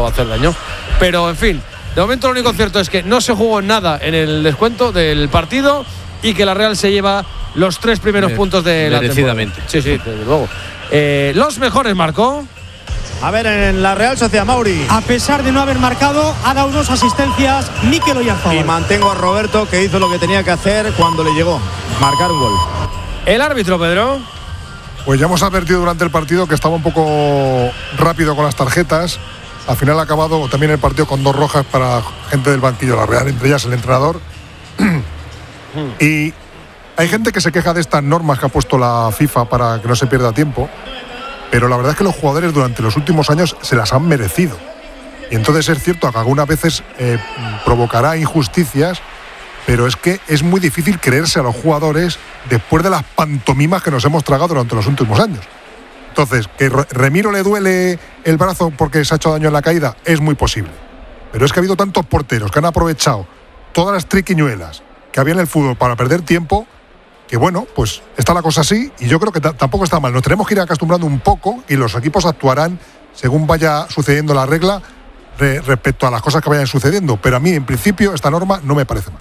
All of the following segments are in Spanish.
pudo hacer daño. Pero, en fin, de momento lo único cierto es que no se jugó nada en el descuento del partido y que la Real se lleva los 3 primeros puntos de la temporada. Sí, desde luego. Los mejores, Marco. A ver, en la Real Sociedad, Mauri. A pesar de no haber marcado, ha dado 2 asistencias Mikel Oyarzabal. Y mantengo a Roberto, que hizo lo que tenía que hacer cuando le llegó, marcar un gol. El árbitro, Pedro. Pues ya hemos advertido durante el partido que estaba un poco rápido con las tarjetas. Al final ha acabado también el partido con 2 rojas para gente del banquillo de la Real, entre ellas el entrenador. Y hay gente que se queja de estas normas que ha puesto la FIFA para que no se pierda tiempo, pero la verdad es que los jugadores durante los últimos años se las han merecido. Y entonces es cierto que algunas veces provocará injusticias, pero es que es muy difícil creerse a los jugadores después de las pantomimas que nos hemos tragado durante los últimos años. Entonces, que Remiro le duele el brazo porque se ha hecho daño en la caída, es muy posible. Pero es que ha habido tantos porteros que han aprovechado todas las triquiñuelas que había en el fútbol para perder tiempo, que bueno, pues está la cosa así y yo creo que tampoco está mal. Nos tenemos que ir acostumbrando un poco y los equipos actuarán según vaya sucediendo la regla respecto a las cosas que vayan sucediendo. Pero a mí, en principio, esta norma no me parece mal.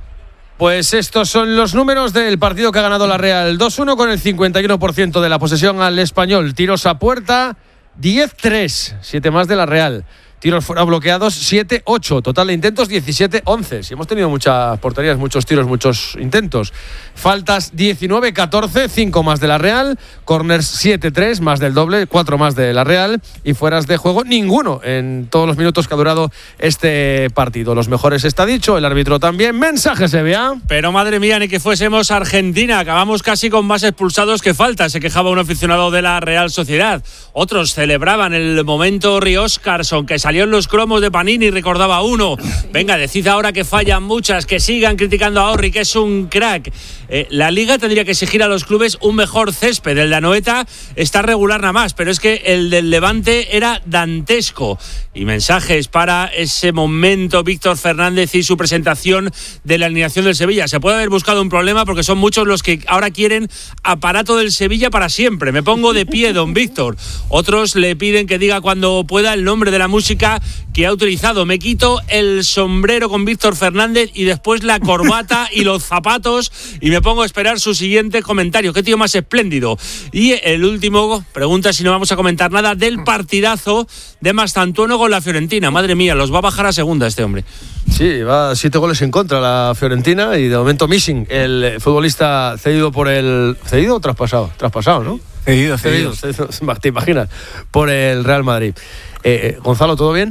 Pues estos son los números del partido que ha ganado la Real 2-1 con el 51% de la posesión al Español. Tiros a puerta, 10-3, 7 más de la Real. Tiros fuera bloqueados, 7-8. Total de intentos, 17-11. Si hemos tenido muchas porterías, muchos tiros, muchos intentos. Faltas, 19-14, 5 más de la Real. Corners, 7-3, más del doble, 4 más de la Real. Y fueras de juego, ninguno en todos los minutos que ha durado este partido. Los mejores está dicho, el árbitro también. Mensaje, Sevilla. Pero madre mía, ni que fuésemos Argentina. Acabamos casi con más expulsados que faltas. Se quejaba un aficionado de la Real Sociedad. Otros celebraban el momento Ri-Oscarson, que salió en los cromos de Panini y recordaba uno. Venga, decid ahora que fallan muchas, que sigan criticando a Orri, que es un crack. La Liga tendría que exigir a los clubes un mejor césped. El de Anoeta está regular nada más, pero es que el del Levante era dantesco. Y mensajes para ese momento Víctor Fernández y su presentación de la alineación del Sevilla. Se puede haber buscado un problema porque son muchos los que ahora quieren aparato del Sevilla para siempre. Me pongo de pie, don Víctor. Otros le piden que diga cuando pueda el nombre de la música que ha utilizado. Me quito el sombrero con Víctor Fernández y después la corbata y los zapatos y me pongo a esperar su siguiente comentario. Qué tío más espléndido. Y el último pregunta si no vamos a comentar nada del partidazo de Mastantuono con la Fiorentina. Madre mía, los va a bajar a segunda este hombre. Sí, va 7 goles en contra la Fiorentina y de momento missing el futbolista cedido por el... ¿Cedido o traspasado? Traspasado, ¿no? Cedido. ¿Te imaginas? Por el Real Madrid. Gonzalo, ¿todo bien?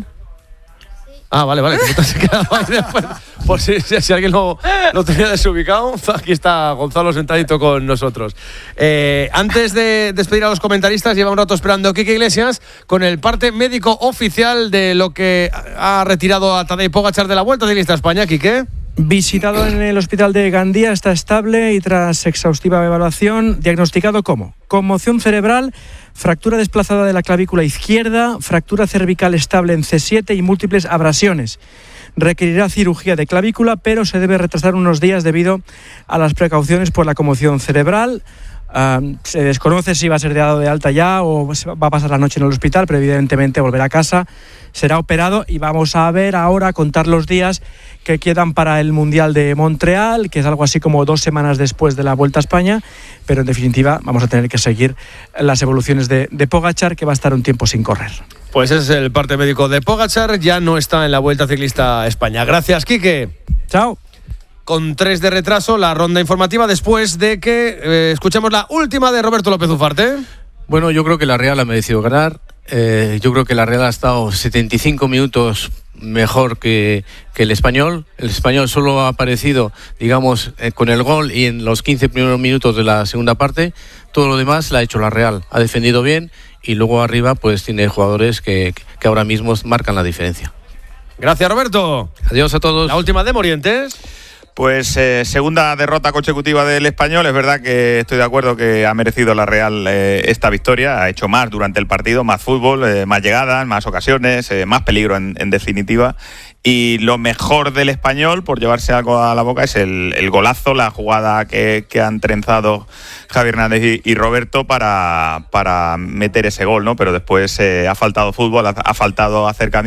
Ah, vale. Se quedaba ahí después. Por si alguien lo tenía desubicado, aquí está Gonzalo sentadito con nosotros. Antes de despedir a los comentaristas, lleva un rato esperando Quique Iglesias con el parte médico oficial de lo que ha retirado a Tadej Pogačar de la Vuelta Ciclista a España. Quique. Visitado en el hospital de Gandía, está estable y tras exhaustiva evaluación, diagnosticado como conmoción cerebral, fractura desplazada de la clavícula izquierda, fractura cervical estable en C7 y múltiples abrasiones. Requerirá cirugía de clavícula, pero se debe retrasar unos días debido a las precauciones por la conmoción cerebral. Se desconoce si va a ser dado de alta ya o va a pasar la noche en el hospital, pero evidentemente volverá a casa, será operado y vamos a ver ahora, contar los días que quedan para el Mundial de Montreal, que es algo así como 2 semanas después de la Vuelta a España, pero en definitiva vamos a tener que seguir las evoluciones de Pogačar, que va a estar un tiempo sin correr. Pues ese es el parte médico de Pogačar, ya no está en la Vuelta Ciclista a España. Gracias, Quique. Chao. Con 3 de retraso, la ronda informativa después de que escuchemos la última de Roberto López Ufarte. Bueno, yo creo que la Real ha merecido ganar. Yo creo que la Real ha estado 75 minutos mejor que el Español. El Español solo ha aparecido, digamos, con el gol y en los 15 primeros minutos de la segunda parte. Todo lo demás la ha hecho la Real. Ha defendido bien y luego arriba pues tiene jugadores que ahora mismo marcan la diferencia. Gracias, Roberto. Adiós a todos. La última de Morientes. Pues segunda derrota consecutiva del Español. Es verdad que estoy de acuerdo que ha merecido la Real esta victoria. Ha hecho más durante el partido, más fútbol, más llegadas, más ocasiones, más peligro en definitiva. Y lo mejor del Español, por llevarse algo a la boca, es el golazo, la jugada que han trenzado Javi Hernández y Roberto para meter ese gol, ¿no? Pero después ha faltado fútbol, ha faltado acercamiento.